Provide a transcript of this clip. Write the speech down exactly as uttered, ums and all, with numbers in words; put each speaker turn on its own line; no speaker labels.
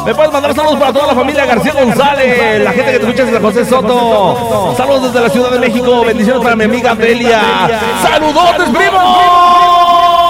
Me puedes mandar saludos para toda la familia García González, la gente que te escucha es José Soto. Saludos desde la Ciudad de México. Bendiciones para mi amiga Delia. ¡Saludotes, primo!